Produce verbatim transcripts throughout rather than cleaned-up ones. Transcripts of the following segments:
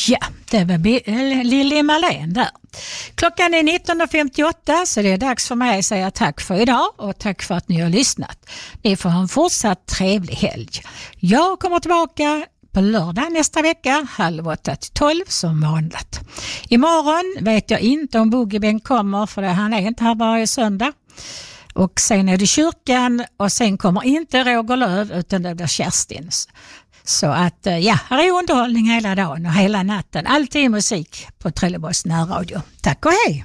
Ja, det var Lili Marlén där. Klockan är nitton femtioåtta så det är dags för mig att säga tack för idag och tack för att ni har lyssnat. Ni får ha en fortsatt trevlig helg. Jag kommer tillbaka på lördag nästa vecka, halv åtta till tolv som vanligt. Imorgon vet jag inte om Boogieben kommer för det, han är inte här varje söndag. Och sen är det kyrkan och sen kommer inte Roger Löv utan det blir Kerstins. Så att ja, här är underhållning hela dagen och hela natten. Alltid musik på Trelleborgs närradio. Tack och hej!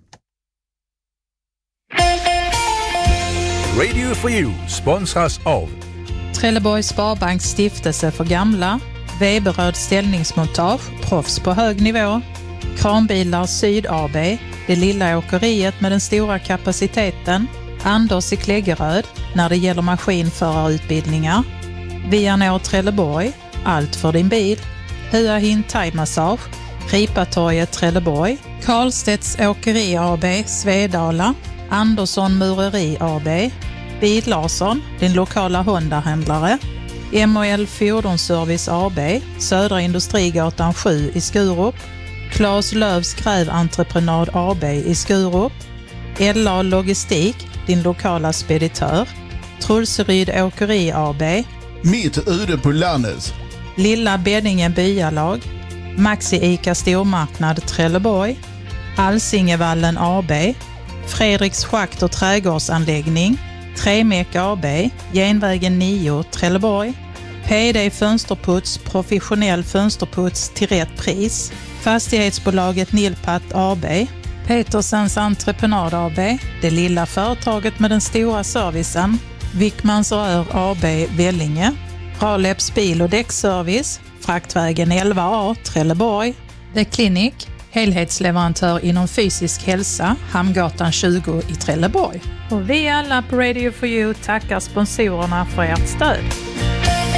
Radio for You sponsras av Trelleborgs Sparbanks stiftelse för gamla, Weberöd ställningsmontage, proffs på hög nivå, Kranbilar Syd A B, det lilla åkeriet med den stora kapaciteten, Anders i Kläggeröd när det gäller maskinförarutbildningar, Vianor Trelleborg, allt för din bil, Hua Hin Thai-massage, Ripatorget Trelleborg, Karlstedts Åkeri A B, Svedala, Andersson Mureri A B, Bil Larsson, din lokala Honda-händlare, M och L Fordonsservice A B, Södra Industrigatan sju i Skurup, Claes Lövs Gräventreprenad A B i Skurup, L A Logistik, din lokala speditör, Trulseryd Åkeri A B, Mitt ute på landet, Lilla Beddingen Byalag, Maxi Ica Stormarknad Trelleborg, Alsingevallen A B, Fredriks Schakt och trädgårdsanläggning, Tremek A B, Genvägen nio Trelleborg, P D Fönsterputs, professionell fönsterputs till rätt pris, Fastighetsbolaget Nilpat A B, Petersens Entreprenad A B, det lilla företaget med den stora servicen, Wickmans Rör A B Vellinge, Raleps bil- och däckservice, Fraktvägen elva A Trelleborg, The Clinic, helhetsleverantör inom fysisk hälsa, Hamngatan tjugo i Trelleborg. Och vi alla på Radio for You tackar sponsorerna för ert stöd.